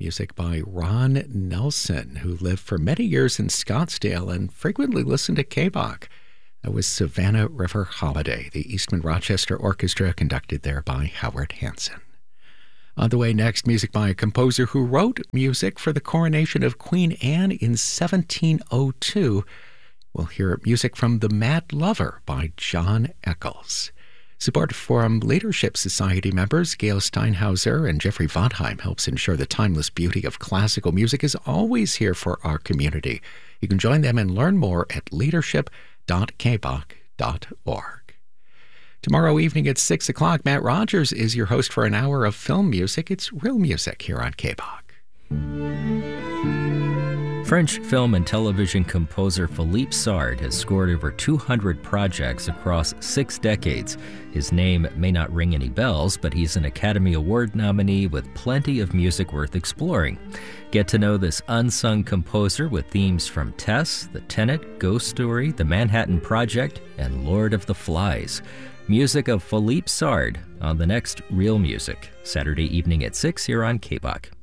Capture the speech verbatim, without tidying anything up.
Music by Ron Nelson, who lived for many years in Scottsdale and frequently listened to K B O C. That was Savannah River Holiday, the Eastman Rochester Orchestra, conducted there by Howard Hanson. On the way next, music by a composer who wrote music for the coronation of Queen Anne in seventeen oh two. We'll hear music from The Mad Lover by John Eccles. Support from Leadership Society members Gail Steinhauser and Jeffrey Vonheim helps ensure the timeless beauty of classical music is always here for our community. You can join them and learn more at leadership dot k b o c dot org. Tomorrow evening at six o'clock, Matt Rogers is your host for an hour of film music. It's real music here on K B O C. French film and television composer Philippe Sard has scored over two hundred projects across six decades. His name may not ring any bells, but he's an Academy Award nominee with plenty of music worth exploring. Get to know this unsung composer with themes from Tess, The Tenet, Ghost Story, The Manhattan Project, and Lord of the Flies. Music of Philippe Sard on the next Real Music, Saturday evening at six here on K B O C.